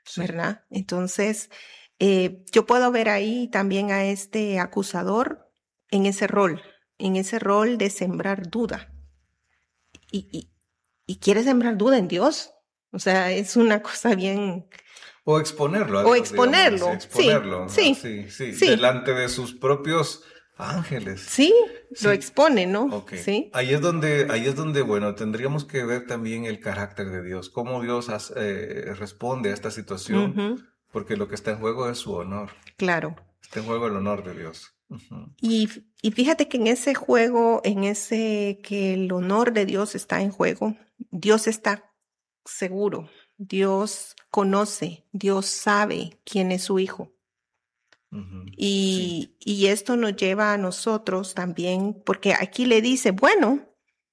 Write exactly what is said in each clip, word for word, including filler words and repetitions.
Sí. ¿verdad? Entonces, eh, yo puedo ver ahí también a este acusador en ese rol, en ese rol de sembrar duda. Y, y, y quiere sembrar duda en Dios. O sea, es una cosa bien... O exponerlo a O Dios, digámoslo así, exponerlo, sí, exponerlo sí, así, sí, sí, delante de sus propios ángeles. sí, lo Sí, expone, ¿no? ok. Sí. Ahí es donde, ahí es donde, bueno, tendríamos que ver también el carácter de Dios, cómo Dios has- eh, responde a esta situación, Ujú, porque lo que está en juego es su honor. claro. Está en juego el honor de Dios. Ujú. Y, y fíjate que en ese juego, en ese que el honor de Dios está en juego, Dios está seguro, Dios conoce, Dios sabe quién es su hijo. Ujú. Sí, Y, y esto nos lleva a nosotros también, porque aquí le dice, bueno,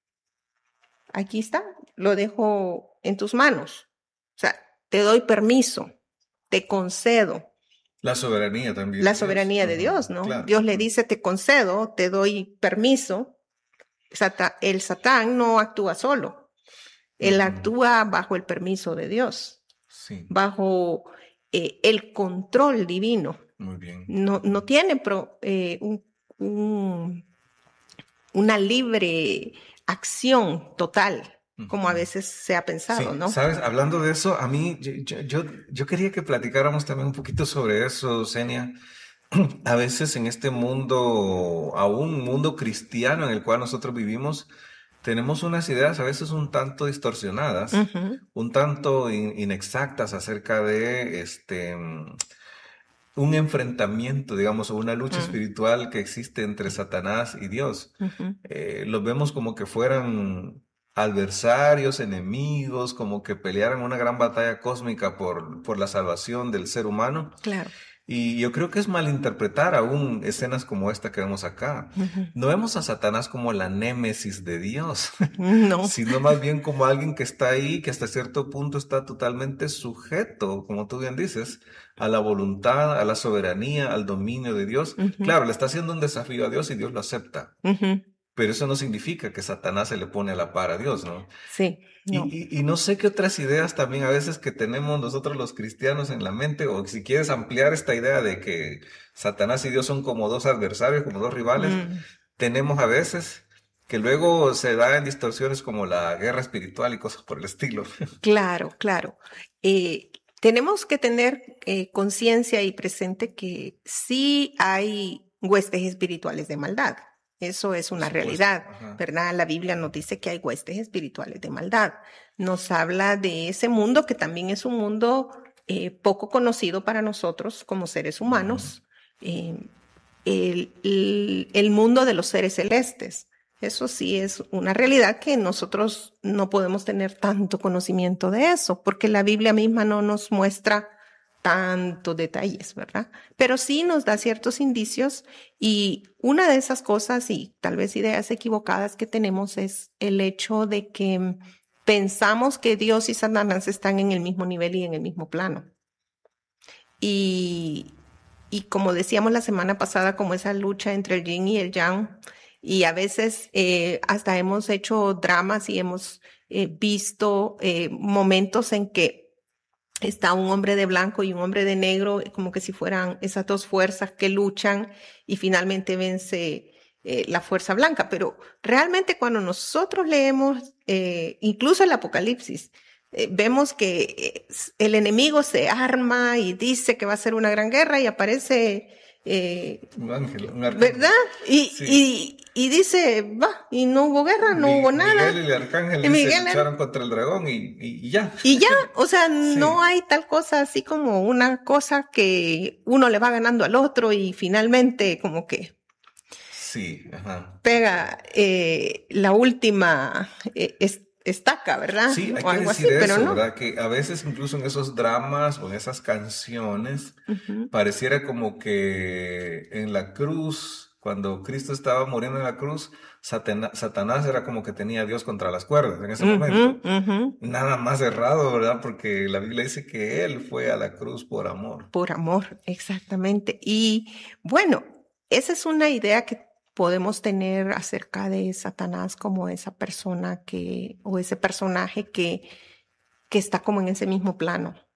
aquí está, lo dejo en tus manos. O sea, te doy permiso, te concedo. la soberanía también La de Dios. soberanía de Ujú. Dios, ¿no? Claro. Dios le Ujú. dice, te concedo, te doy permiso. Sata- el Satán no actúa solo, él Ujú. actúa bajo el permiso de Dios, Sí, bajo eh, el control divino. muy bien. No, no Ujú. tiene pro- eh, un, un, una libre acción total, como a Ujú. veces se ha pensado, Sí, ¿no? sabes, hablando de eso, a mí, yo, yo, yo, yo quería que platicáramos también un poquito sobre eso, Zenia. A veces en este mundo, aún mundo cristiano en el cual nosotros vivimos, tenemos unas ideas a veces un tanto distorsionadas, Ujú, un tanto in- inexactas acerca de este mm, un enfrentamiento, digamos, o una lucha ujú, espiritual que existe entre Satanás y Dios. ujú, Eh, los vemos como que fueran adversarios, enemigos, como que pelearan una gran batalla cósmica por, por la salvación del ser humano. claro. Y yo creo que es malinterpretar aún escenas como esta que vemos acá. Ujú. No vemos a Satanás como la némesis de Dios, No. sino más bien como alguien que está ahí, que hasta cierto punto está totalmente sujeto, como tú bien dices, a la voluntad, a la soberanía, al dominio de Dios. Ujú, Claro, le está haciendo un desafío a Dios y Dios lo acepta. ujú. Pero eso no significa que Satanás se le pone a la par a Dios, ¿no? Sí, Y, no. y, y no sé qué otras ideas también a veces que tenemos nosotros los cristianos en la mente, o si quieres ampliar esta idea de que Satanás y Dios son como dos adversarios, como dos rivales, Mm. tenemos a veces que luego se da en distorsiones como la guerra espiritual y cosas por el estilo. Claro, claro. Eh, tenemos que tener eh, conciencia y presente que sí hay huestes espirituales de maldad. Eso es Por una supuesto. realidad, Ajá. ¿verdad? La Biblia nos dice que hay huestes espirituales de maldad. Nos habla de ese mundo que también es un mundo eh, poco conocido para nosotros como seres Ujú. humanos. Eh, el, el, el mundo de los seres celestes. Eso sí es una realidad que nosotros no podemos tener tanto conocimiento de eso, porque la Biblia misma no nos muestra tantos detalles, ¿verdad? Pero sí nos da ciertos indicios y una de esas cosas y tal vez ideas equivocadas que tenemos es el hecho de que pensamos que Dios y Satanás están en el mismo nivel y en el mismo plano. Y, y como decíamos la semana pasada, como esa lucha entre el yin y el yang, y a veces eh, hasta hemos hecho dramas y hemos eh, visto eh, momentos en que está un hombre de blanco y un hombre de negro, como que si fueran esas dos fuerzas que luchan y finalmente vence eh, la fuerza blanca. Pero realmente cuando nosotros leemos eh, incluso el Apocalipsis, eh, vemos que eh, el enemigo se arma y dice que va a ser una gran guerra y aparece, eh, Un ángel, un arcángel. ¿verdad? Y, Sí. y, y dice, va, y no hubo guerra, no Mi- hubo Miguel nada. y el arcángel Y dice Miguel lucharon contra el dragón y, y- y ya. y ya, o sea, no Sí, hay tal cosa así como una cosa que uno le va ganando al otro y finalmente como que sí, ajá. pega eh, la última eh, es- estaca, ¿verdad? Sí, hay O que algo decir así, pero eso, no. ¿verdad? Que a veces incluso en esos dramas o en esas canciones Ujú, pareciera como que en la cruz, cuando Cristo estaba muriendo en la cruz, Satana- Satanás era como que tenía a Dios contra las cuerdas en ese ujú, momento. ujú, Nada más errado, ¿verdad? Porque la Biblia dice que Él fue a la cruz por amor. por amor, exactamente. Y bueno, esa es una idea que podemos tener acerca de Satanás como esa persona que, o ese personaje que, que está como en ese mismo plano.